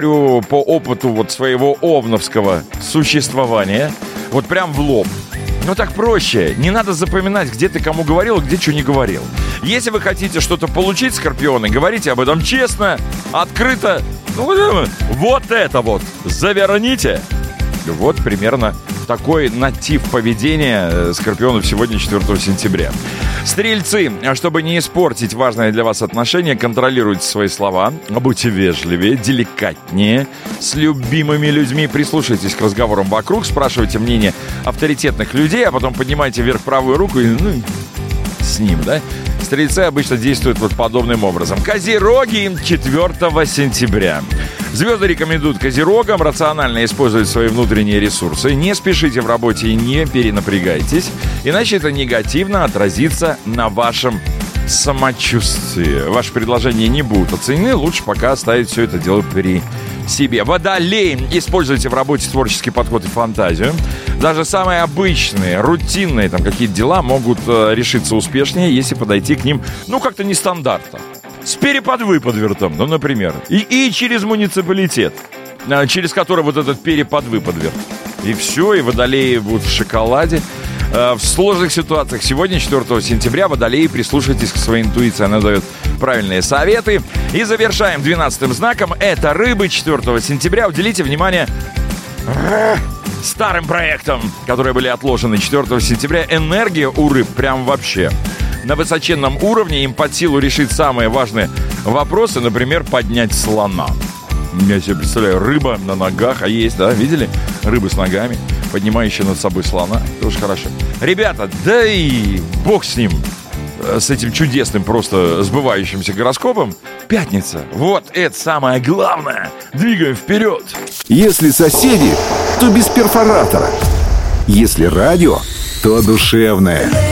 по опыту вот своего овновского существования, вот прям в лоб. Ну так проще. Не надо запоминать, где ты кому говорил, где что не говорил. Если вы хотите что-то получить, скорпионы, говорите об этом честно, открыто. Вот это вот заверните. Вот примерно такой натив поведения скорпионов сегодня, 4 сентября. Стрельцы, чтобы не испортить важное для вас отношение, контролируйте свои слова, будьте вежливее, деликатнее с любимыми людьми, прислушайтесь к разговорам вокруг, спрашивайте мнение авторитетных людей, а потом поднимайте вверх правую руку и с ним, да? Стрельцы обычно действуют вот подобным образом. Козероги, 4 сентября. Звезды рекомендуют козерогам рационально использовать свои внутренние ресурсы. Не спешите в работе и не перенапрягайтесь, иначе это негативно отразится на вашем самочувствии. Ваши предложения не будут оценены, лучше пока оставить все это дело при себе. Водолей, используйте в работе творческий подход и фантазию. Даже самые обычные, рутинные там какие-то дела могут решиться успешнее, если подойти к ним, как-то нестандартно. С переподвыподвертом, например. И через муниципалитет, через который вот этот переподвыподверт. И все, и водолеи будут в шоколаде. В сложных ситуациях сегодня, 4 сентября, водолеи, прислушайтесь к своей интуиции. Она дает правильные советы. И завершаем 12-м знаком. Это рыбы, 4 сентября. Уделите внимание старым проектам, которые были отложены 4 сентября. Энергия у рыб прям вообще на высоченном уровне. Им под силу решить самые важные вопросы, например, поднять слона. Я себе представляю, рыба на ногах, а есть, да, видели? Рыбы с ногами, поднимающие над собой слона. Тоже хорошо. Ребята, да и бог с ним, с этим чудесным, просто сбывающимся гороскопом. Пятница, вот это самое главное. Двигаем вперед. Если соседи, то без перфоратора. Если радио, то душевное.